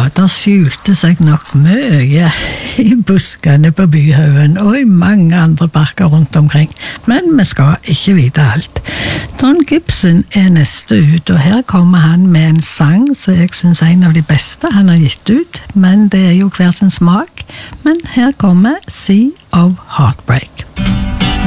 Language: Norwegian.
der skjulte seg nok mye i buskene på Byhaugen og i mange andre parker rundt omkring, men vi skal ikke vite alt. Don Gibson neste ut, og her kommer han med en sang som jeg synes en av de beste han har gitt ut, men det jo hver sin smak. Men her kommer Sea of Heartbreak.